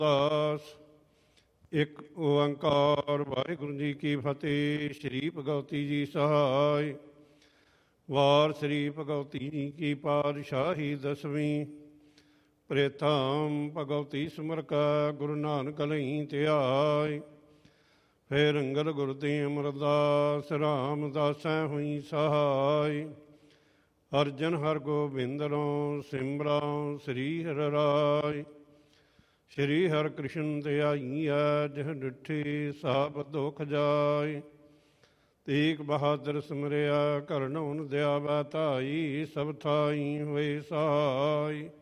ਦਾਸ। ਇੱਕ ਓੰਕਾਰ ਵਾਹਿਗੁਰੂ ਜੀ ਕੀ ਫਤਿਹ। ਸ਼੍ਰੀ ਭਗਵਤੀ ਜੀ ਸਹਾਇ। ਵਾਰ ਸ੍ਰੀ ਭਗਵਤੀ ਜੀ ਕੀ ਪਾਤਸ਼ਾਹੀ ਦਸਵੀਂ। ਪ੍ਰੇਥਮ ਭਗਵਤੀ ਸਿਮਰ ਕਾ ਗੁਰੂ ਨਾਨਕ ਲਈ ਧਿਆਇ। ਫੇਰ ਅੰਗਦ ਗੁਰਦੀ ਅਮਰਦਾਸ ਰਾਮਦਾਸੈ ਹੋਈ ਸਹਾਇ। ਅਰਜਨ ਹਰ ਗੋਬਿੰਦਰੋਂ ਸਿਮਰਾਂ ਸ੍ਰੀ ਹਰਿ ਰਾਇ। ਸ਼੍ਰੀ ਹਰਿ ਕ੍ਰਿਸ਼ਨ ਧਿਆਈਐ ਜਿਹ ਡਿਠੀ ਸਭ ਦੁਖ ਜਾਇ। ਤੇਗ ਬਹਾਦਰ ਸਿਮਰਿਆ ਕਰਨਉ ਦਿਆਵੈ ਧਾਈ। ਸਭ ਥਾਈ ਹੋਏ ਸਹਾਈ।